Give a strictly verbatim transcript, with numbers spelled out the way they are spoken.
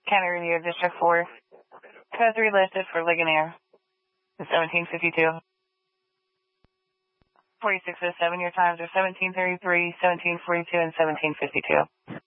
County Review of District four. Code three listed for Ligonier. seventeen fifty-two. forty-six oh seven, your times are seventeen thirty-three, seventeen forty-two, and seventeen fifty-two.